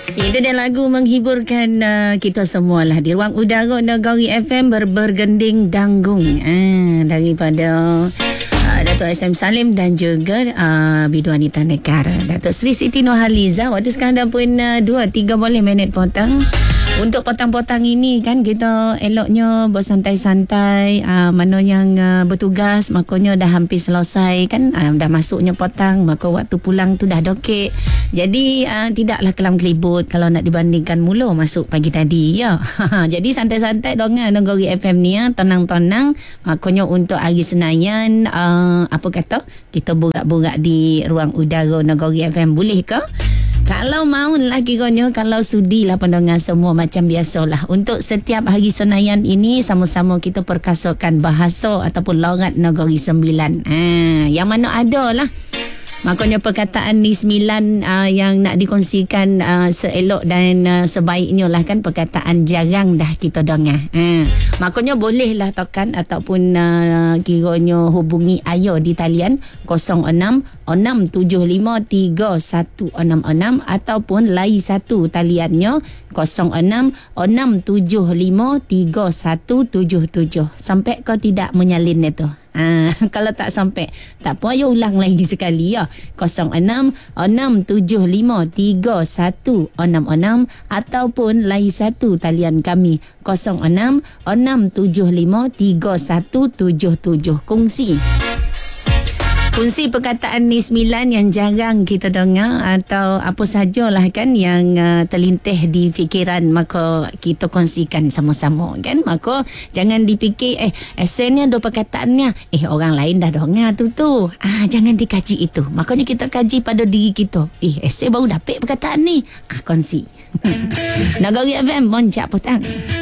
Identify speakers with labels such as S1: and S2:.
S1: Itu dia lagu menghiburkan kita semua lah di ruang udara Negeri FM bergending danggung daripada Datuk SM Salim dan juga Bidu Anita Negara, Datuk Seri Siti Nurhaliza. Waktu sekarang dah pun 2.30 minit potong. Untuk potang-potang ini kan kita eloknya bersantai-santai. Mana yang bertugas makanya dah hampir selesai kan, dah masuknya potang, maka waktu pulang tu dah dokek. Jadi tidaklah kelam kelibut kalau nak dibandingkan mula masuk pagi tadi ya. Jadi santai-santai dongan Negeri FM ni tenang-tenang. Makanya untuk hari Senayan apa kata kita borak-borak di ruang udara Negeri FM, boleh ke? Kalau mau lah kiranya, kalau sudilah pendengar semua macam biasalah. Untuk setiap hari Senayan ini sama-sama kita perkasakan bahasa ataupun logat Negeri Sembilan. Yang mana ada lah. Makanya perkataan ni 9 yang nak dikongsikan seelok dan sebaiknya lah kan, perkataan jarang dah kita dengar. Makanya bolehlah tokan ataupun kiranya hubungi Ayo di talian 06-675-3166 ataupun lain satu taliannya 06-675-3177. Sampai kau tidak menyalin itu. Kalau tak sampai, tak apa, ayo ulang lagi sekali ya. 06-675-3166 ataupun lain satu talian kami 06-675-3177. Kongsi perkataan ni 9 yang jarang kita dengar atau apa sajalah kan yang terlintih di fikiran, maka kita kongsikan sama-sama kan. Maka jangan dipikir esennya ada perkataannya orang lain dah dengar tu. Jangan dikaji itu. Makanya kita kaji pada diri kita. Esen baru dapat perkataan ni. Kongsi. Negeri FM Moncak Petang.